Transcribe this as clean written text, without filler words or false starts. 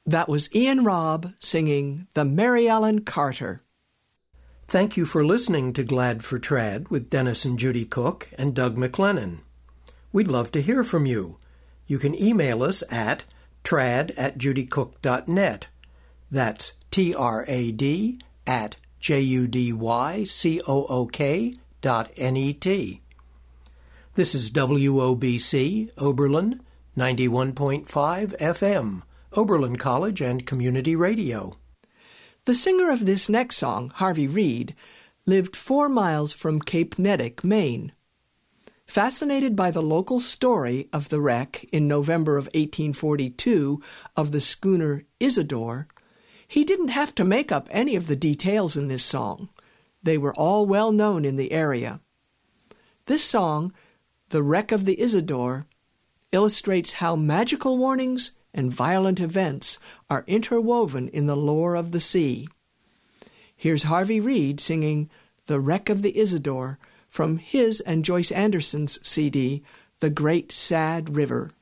That was Ian Robb singing The Mary Ellen Carter. Thank you for listening to Glad for Trad with Dennis and Judy Cook and Doug McLennan. We'd love to hear from you. You can email us at trad@judycook.net. That's trad@judycook.net. This is WOBC, Oberlin, 91.5 FM, Oberlin College and Community Radio. The singer of this next song, Harvey Reid, lived 4 miles from Cape Neddick, Maine. Fascinated by the local story of the wreck in November of 1842 of the schooner Isidore, he didn't have to make up any of the details in this song. They were all well known in the area. This song, The Wreck of the Isidore, illustrates how magical warnings and violent events are interwoven in the lore of the sea. Here's Harvey Reid singing The Wreck of the Isidore from his and Joyce Anderson's CD, The Great Sad River.